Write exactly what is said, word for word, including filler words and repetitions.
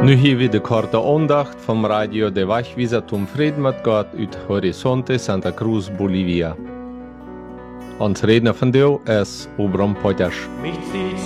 Nu hier weer de korte aandacht van Radio de Wachwieser Tom Fried met God uit Horizonte Santa Cruz, Bolivia. Ons redner vandaag is Obram Potters.